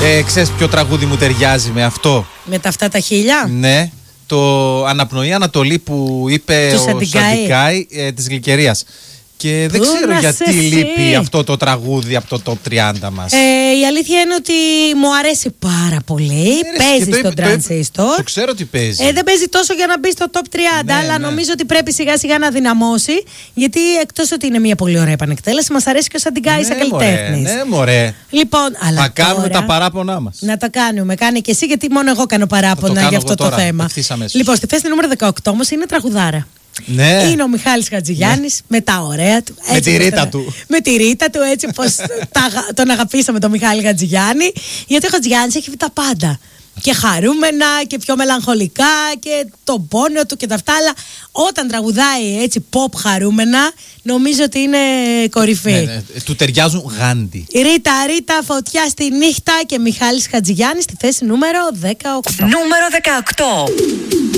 Ξέρεις ποιο τραγούδι μου ταιριάζει με αυτό? Με τα αυτά τα χίλια. Ναι, το Αναπνοή Ανατολή που είπε του ο Σαντικάη της Γλυκερίας. Και δεν ξέρω γιατί λείπει αυτό το τραγούδι από το top 30 μας. Η αλήθεια είναι ότι μου αρέσει πάρα πολύ. Παίζει στο Transistor. Το ξέρω ότι παίζει. Δεν παίζει τόσο για να μπει στο top 30, αλλά νομίζω ότι πρέπει σιγά σιγά να δυναμώσει. Γιατί εκτός ότι είναι μια πολύ ωραία επανεκτέλεση, μας αρέσει και ο Σαντικάης σαν καλλιτέχνης. Ναι, μωρέ. Λοιπόν, αλλά να κάνουμε τα παράπονά μας. Να τα κάνουμε. Κάνε και εσύ, γιατί μόνο εγώ κάνω παράπονα για αυτό το θέμα. Λοιπόν, στη θέση νούμερο 18 όμως είναι τραγουδάρα. Ναι. Είναι ο Μιχάλης Χατζηγιάννης με τα ωραία του. Με τη ρίτα του. Με τη ρίτα του, έτσι πως τον αγαπήσαμε τον Μιχάλη Χατζηγιάννη. Γιατί ο Χατζηγιάννης έχει τα πάντα. Και χαρούμενα και πιο μελαγχολικά και τον πόνο του και τα αυτά. Αλλά όταν τραγουδάει έτσι pop χαρούμενα, νομίζω ότι είναι κορυφή. Ναι, του ταιριάζουν γάντι. Ρίτα, φωτιά στη νύχτα και Μιχάλης Χατζηγιάννης στη θέση νούμερο 18. Νούμερο 18.